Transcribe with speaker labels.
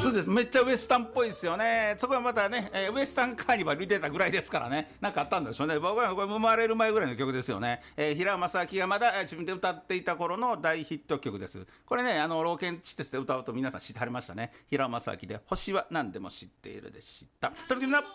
Speaker 1: そうです、めっちゃウエスタンっぽいですよね。そこはまたね、ウエスタンカーニバルに出たぐらいですからね、なんかあったんでしょうね。僕はこれ生まれる前ぐらいの曲ですよね。平尾正明がまだ自分で歌っていた頃の大ヒット曲です。これね、老犬地鉄で歌うと皆さん知ってはりましたね。平尾正明で星は何でも知っているでした。さつきみんな